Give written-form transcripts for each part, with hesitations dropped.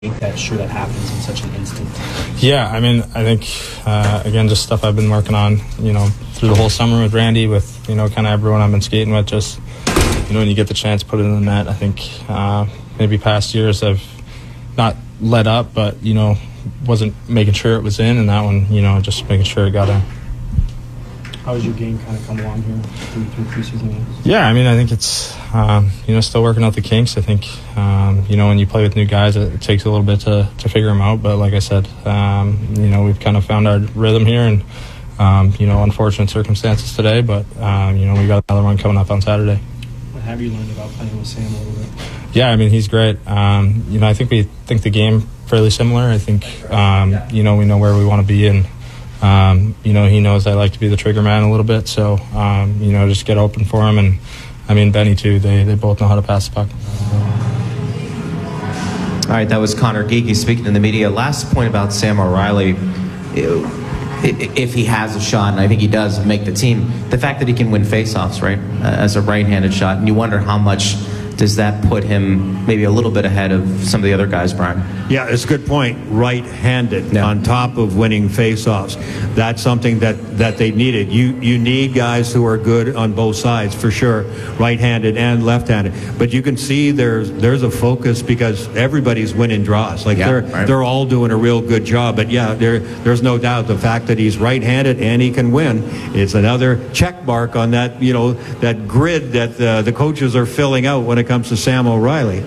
make that sure that happens in such an instant? Yeah, I mean, I think, again, just stuff I've been working on, through the whole summer with Randy, with, kind of everyone I've been skating with, just, when you get the chance, put it in the net. I think maybe past years I've not let up, but, wasn't making sure it was in, and that one, just making sure it got in. How has your game kind of come along here through preseason games? Yeah, I mean, I think it's, still working out the kinks. I think, when you play with new guys, it takes a little bit to figure them out. But like I said, we've kind of found our rhythm here, and, unfortunate circumstances today. But, we got another one coming up on Saturday. What have you learned about playing with Sam a little bit? Yeah, I mean, he's great. I think we think the game fairly similar. I think, we know where we want to be, and he knows I like to be the trigger man a little bit, so just get open for him. And I mean, Benny too, they both know how to pass the puck. All right, that was Connor Geekie speaking to the media. Last point about Sam O'Reilly, if he has a shot, and I think he does make the team, the fact that he can win faceoffs, right, as a right-handed shot, and you wonder how much does that put him maybe a little bit ahead of some of the other guys, Brian? Yeah, it's a good point. Right-handed on top of winning faceoffs. That's something that they needed. You need guys who are good on both sides, for sure, right-handed and left-handed. But you can see there's a focus because everybody's winning draws. They're all doing a real good job. But yeah, there's no doubt the fact that he's right-handed and he can win is another check mark on that, that grid that the coaches are filling out when it comes to Sam O'Reilly.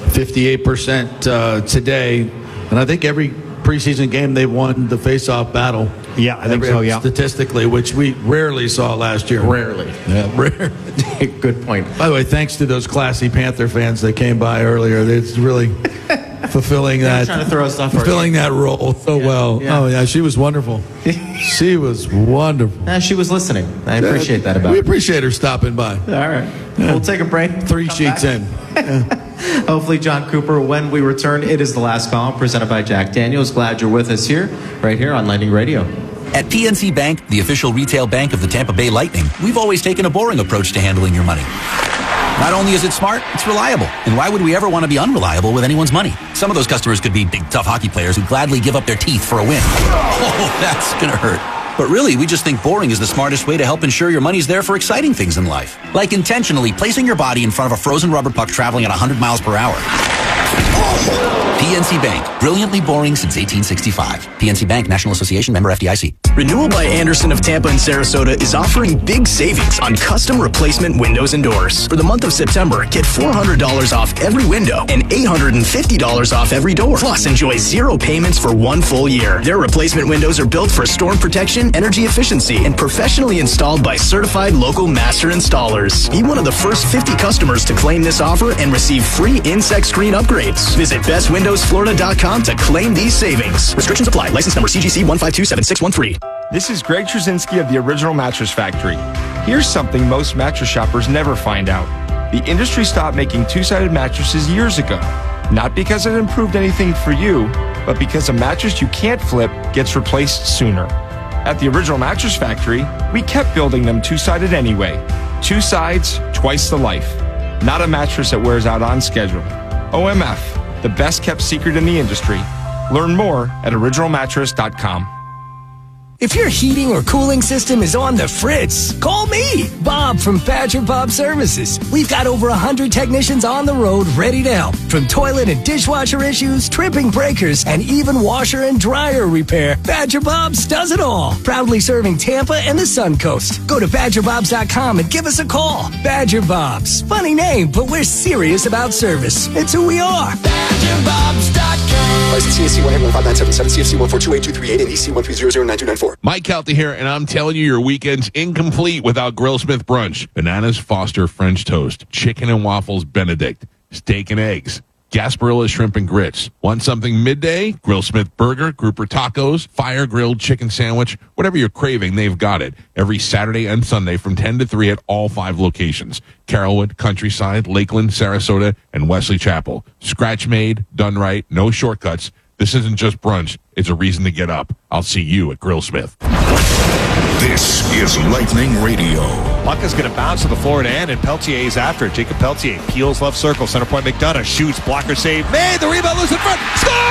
58% today, and I think every preseason game they won the face-off battle. Yeah, I think so, yeah. Statistically, which we rarely saw last year. Rarely. Yeah, rare. Good point. By the way, thanks to those classy Panther fans that came by earlier. It's really fulfilling that. Trying to throw stuff fulfilling that role so well. Yeah. Oh yeah, she was wonderful. She was wonderful. She was listening. I appreciate that about her. We appreciate her stopping by. All right. Yeah. We'll take a break. 3 sheets in. Hopefully, John Cooper, when we return, it is The Last Call, presented by Jack Daniels. Glad you're with us here, right here on Lightning Radio. At PNC Bank, the official retail bank of the Tampa Bay Lightning, we've always taken a boring approach to handling your money. Not only is it smart, it's reliable. And why would we ever want to be unreliable with anyone's money? Some of those customers could be big, tough hockey players who'd gladly give up their teeth for a win. Oh, that's gonna hurt. But really, we just think boring is the smartest way to help ensure your money's there for exciting things in life. Like intentionally placing your body in front of a frozen rubber puck traveling at 100 miles per hour. PNC Bank. Brilliantly boring since 1865. PNC Bank, National Association, member FDIC. Renewal by Anderson of Tampa and Sarasota is offering big savings on custom replacement windows and doors. For the month of September, get $400 off every window and $850 off every door. Plus, enjoy 0 payments for 1 full year. Their replacement windows are built for storm protection, energy efficiency, and professionally installed by certified local master installers. Be one of the first 50 customers to claim this offer and receive free insect screen upgrades. Visit bestwindowsflorida.com to claim these savings. Restrictions apply. License number CGC 1527613. This is Greg Trzynski of the Original Mattress Factory. Here's something most mattress shoppers never find out. The industry stopped making two-sided mattresses years ago. Not because it improved anything for you, but because a mattress you can't flip gets replaced sooner. At the Original Mattress Factory, we kept building them two-sided anyway. 2 sides, twice the life. Not a mattress that wears out on schedule. OMF, the best kept secret in the industry. Learn more at originalmattress.com. If your heating or cooling system is on the fritz, call me, Bob from Badger Bob Services. We've got over 100 technicians on the road ready to help. From toilet and dishwasher issues, tripping breakers, and even washer and dryer repair, Badger Bob's does it all. Proudly serving Tampa and the Sun Coast. Go to BadgerBobs.com and give us a call. Badger Bobs. Funny name, but we're serious about service. It's who we are. BadgerBobs.com. License CSC 15977, CFC 1428238, and EC 1300994. Mike Calta here, and I'm telling you, your weekend's incomplete without Grillsmith brunch. Bananas Foster French toast, chicken and waffles Benedict, steak and eggs, Gasparilla shrimp and grits. Want something midday? Grillsmith burger, grouper tacos, fire grilled chicken sandwich, whatever you're craving, they've got it. Every Saturday and Sunday from 10 to 3 at all 5 locations. Carrollwood, Countryside, Lakeland, Sarasota, and Wesley Chapel. Scratch made, done right, no shortcuts. This isn't just brunch, it's a reason to get up. I'll see you at Grillsmith. This is Lightning Radio. Puck is going to bounce to the forward end, and Peltier is after it. Jacob Peltier peels left circle. Center point McDonough shoots. Blocker save made. The rebound loose in front. Score!